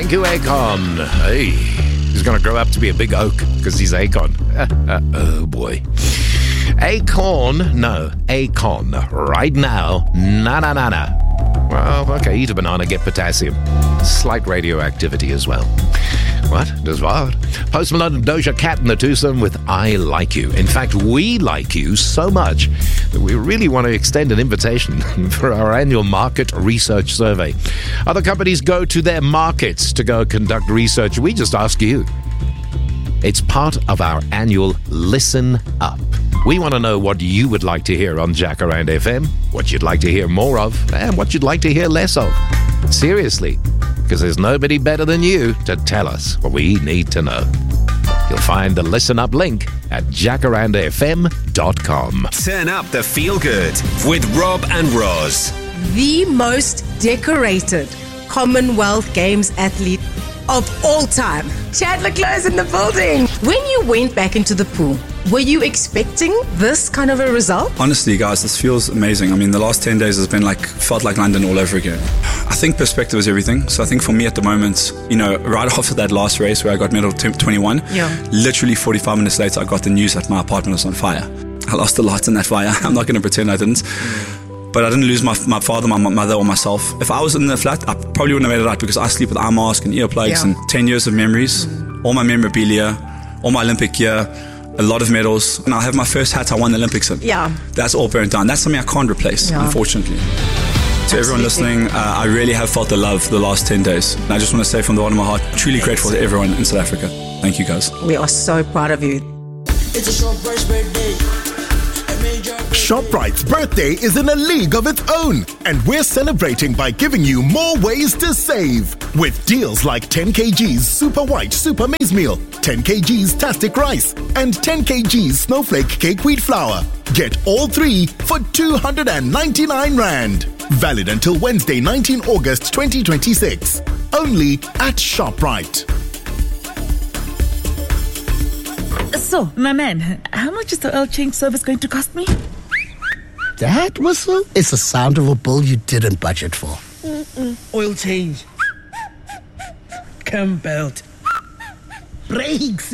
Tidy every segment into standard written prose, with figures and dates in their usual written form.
Thank you, Akon. Hey, he's going to grow up to be a big oak because he's Akon. Oh, boy. Akon. Right now. Na. Well, okay, eat a banana, get potassium. Slight radioactivity as well. What? Das war. Post Malone and Doja Cat in the twosome with I Like You. In fact, we like you so much that we really want to extend an invitation for our annual market research survey. Other companies go to their markets to go conduct research. We just ask you. It's part of our annual Listen Up. We want to know what you would like to hear on Jacaranda FM, what you'd like to hear more of, and what you'd like to hear less of. Seriously, because there's nobody better than you to tell us what we need to know. You'll find the Listen Up link at jacarandafm.com. Turn up the feel good with Rob and Roz. The most decorated Commonwealth Games athlete of all time. Chad Leclerc is in the building. When you went back into the pool, were you expecting this kind of a result? Honestly, guys, this feels amazing. I mean, the last 10 days has been felt like London all over again. I think perspective is everything. So I think for me at the moment, right after that last race where I got medal 21, literally 45 minutes later, I got the news that my apartment was on fire. I lost the lights in that fire. I'm not going to pretend I didn't. But I didn't lose my father, my mother, or myself. If I was in the flat, I probably wouldn't have made it out because I sleep with eye mask and earplugs and 10 years of memories, all my memorabilia, all my Olympic gear, a lot of medals. And I have my first hat I won the Olympics in. Yeah. That's all burnt down. That's something I can't replace, unfortunately. To everyone listening, I really have felt the love the last 10 days. And I just want to say from the bottom of my heart, truly grateful to everyone in South Africa. Thank you, guys. We are so proud of you. It's a ShopRite's birthday. ShopRite's birthday is in a league of its own, and we're celebrating by giving you more ways to save. With deals like 10 kgs Super White Super Maize Meal, 10 kgs Tastic Rice, and 10 kgs Snowflake Cake Wheat Flour. Get all three for 299 Rand. Valid until Wednesday, 19 August 2026. Only at ShopRite. So, my man, how much is the oil change service going to cost me? That whistle is the sound of a bill you didn't budget for. Oil change. Cam belt. Brakes.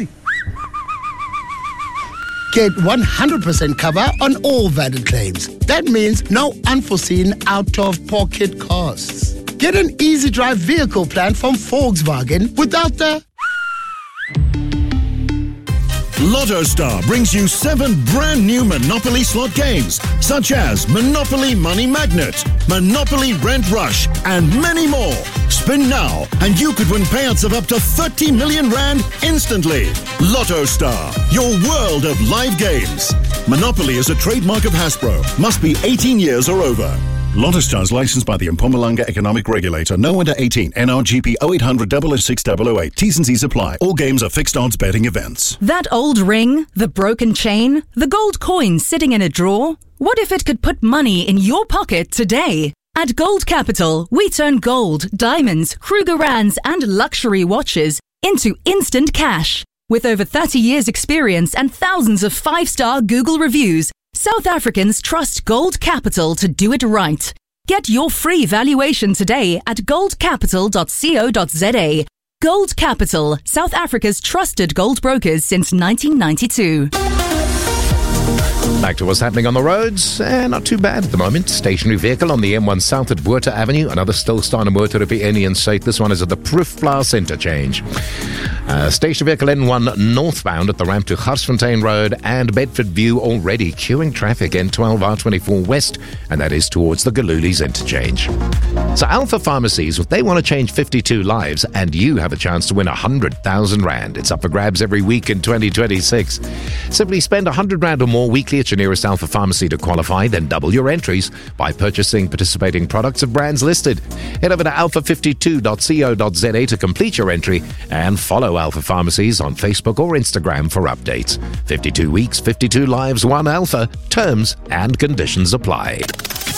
Get 100% cover on all valid claims. That means no unforeseen out-of-pocket costs. Get an easy drive vehicle plan from Volkswagen without the... Lotto Star brings you 7 brand new Monopoly slot games, such as Monopoly Money Magnet, Monopoly Rent Rush, and many more. Spin now, and you could win payouts of up to 30 million Rand instantly. Lotto Star, your world of live games. Monopoly is a trademark of Hasbro. Must be 18 years or over. Lotto Star is licensed by the Mpumalanga Economic Regulator. No under 18. NRGP 0800 006 T's and C's apply. All games are fixed odds betting events. That old ring, the broken chain, the gold coin sitting in a drawer. What if it could put money in your pocket today? At Gold Capital, we turn gold, diamonds, Krugerrands, and luxury watches into instant cash. With over 30 years' experience and thousands of 5-star Google reviews, South Africans trust Gold Capital to do it right. Get your free valuation today at goldcapital.co.za. Gold Capital, South Africa's trusted gold brokers since 1992. Back to what's happening on the roads. Not too bad at the moment. Stationary vehicle on the M1 South at Buerta Avenue. Another stilstaan motor op die N1 Suid. This one is at the Proefplaas interchange. Stationary vehicle N1 northbound at the ramp to Garsfontein Road and Bedford View already queuing traffic N12 R24 west, and that is towards the Galulies interchange. So Alpha Pharmacies, they want to change 52 lives, and you have a chance to win 100,000 Rand. It's up for grabs every week in 2026. Simply spend 100 Rand or more weekly at your nearest Alpha Pharmacy to qualify, then double your entries by purchasing participating products of brands listed. Head over to alpha52.co.za to complete your entry and follow Alpha Pharmacies on Facebook or Instagram for updates. 52 weeks, 52 lives, 1 Alpha. Terms and conditions apply.